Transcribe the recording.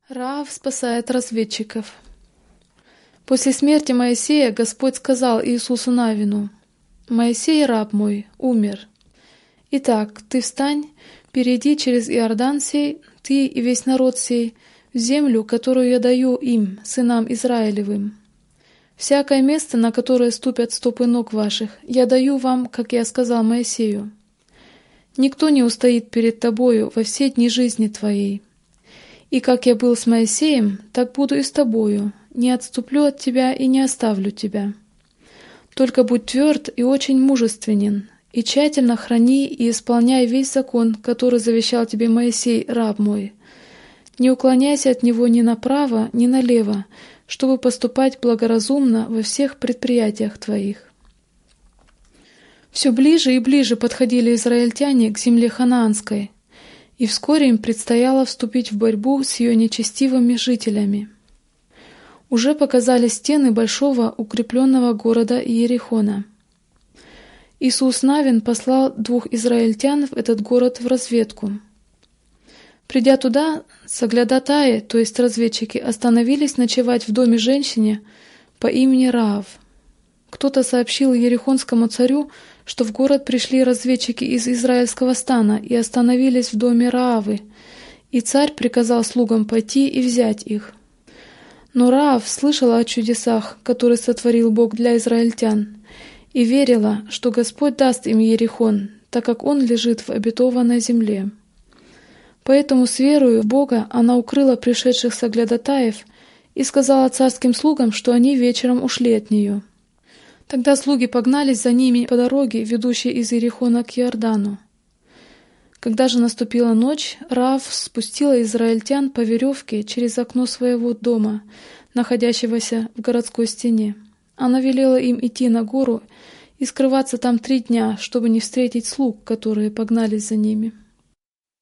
Раав спасает разведчиков. После смерти Моисея Господь сказал Иисусу Навину: «Моисей, раб мой, умер. Итак, ты встань, перейди через Иордан сей, ты и весь народ сей, в землю, которую я даю им, сынам Израилевым. Всякое место, на которое ступят стопы ног ваших, я даю вам, как я сказал Моисею. Никто не устоит перед тобою во все дни жизни твоей. И как я был с Моисеем, так буду и с тобою, не отступлю от тебя и не оставлю тебя. Только будь тверд и очень мужественен, и тщательно храни и исполняй весь закон, который завещал тебе Моисей, раб мой. Не уклоняйся от него ни направо, ни налево, чтобы поступать благоразумно во всех предприятиях твоих». Все ближе и ближе подходили израильтяне к земле ханаанской, и вскоре им предстояло вступить в борьбу с ее нечестивыми жителями. Уже показались стены большого укрепленного города Иерихона. Иисус Навин послал 2 израильтян в этот город в разведку. Придя туда, соглядатаи, то есть разведчики, остановились ночевать в доме женщине по имени Раав. Кто-то сообщил ерихонскому царю, что в город пришли разведчики из израильского стана и остановились в доме Раавы, и царь приказал слугам пойти и взять их. Но Раав слышала о чудесах, которые сотворил Бог для израильтян, и верила, что Господь даст им Иерихон, так как он лежит в обетованной земле. Поэтому с верою в Бога она укрыла пришедших соглядатаев и сказала царским слугам, что они вечером ушли от нее. Тогда слуги погнались за ними по дороге, ведущей из Иерихона к Иордану. Когда же наступила ночь, Раав спустила израильтян по веревке через окно своего дома, находящегося в городской стене. Она велела им идти на гору и скрываться там 3 дня, чтобы не встретить слуг, которые погнались за ними.